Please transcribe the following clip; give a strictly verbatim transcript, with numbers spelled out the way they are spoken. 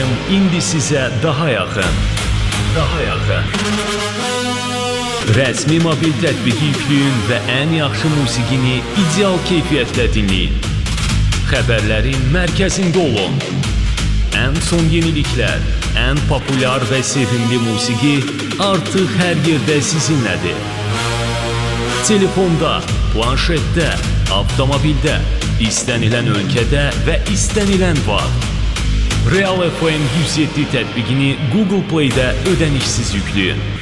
FM indi sizə daha yaxın. Daha yaxın. Rəsmi mobil tətbiqi yükləyin və ən yaxşı musiqini ideal keyfiyyətlə dinləyin. Xəbərlərin mərkəzində olun. Ən son yeniliklər, ən populyar və sevimli musiqi artıq hər yerdə sizinlədir. Telefonda, planşetdə, avtomobildə, istənilən ölkədə və istənilən vaxt. Real F M yüz yeddi tətbiqini Google Play-də ödənişsiz yükləyin.